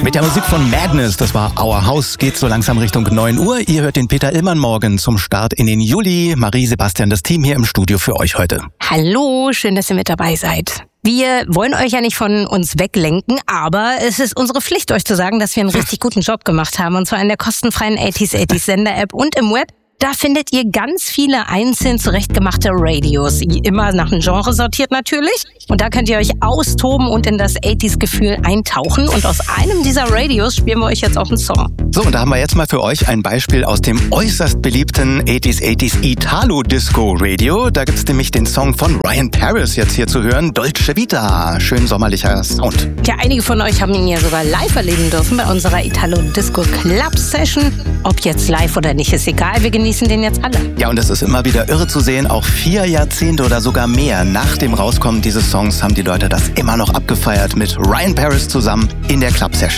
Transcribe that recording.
Mit der Musik von Madness, das war Our House, geht so langsam Richtung 9 Uhr. Ihr hört den Peter Illmann morgen zum Start in den Juli. Marie, Sebastian, das Team hier im Studio für euch heute. Hallo, schön, dass ihr mit dabei seid. Wir wollen euch ja nicht von uns weglenken, aber es ist unsere Pflicht, euch zu sagen, dass wir einen richtig guten Job gemacht haben. Und zwar in der kostenfreien 80s Sender-App und im Web. Da findet ihr ganz viele einzeln zurechtgemachte Radios. Immer nach einem Genre sortiert natürlich. Und da könnt ihr euch austoben und in das 80s-Gefühl eintauchen. Und aus einem dieser Radios spielen wir euch jetzt auch einen Song. So, und da haben wir jetzt mal für euch ein Beispiel aus dem äußerst beliebten 80s Italo-Disco-Radio. Da gibt's nämlich den Song von Ryan Paris jetzt hier zu hören, Dolce Vita. Schön sommerlicher Sound. Ja, einige von euch haben ihn ja sogar live erleben dürfen bei unserer Italo-Disco-Club-Session. Ob jetzt live oder nicht, ist egal. Wir genießen den jetzt alle. Ja, und es ist immer wieder irre zu sehen, auch 4 Jahrzehnte oder sogar mehr nach dem Rauskommen dieses Songs haben die Leute das immer noch abgefeiert mit Ryan Paris zusammen in der Club-Session.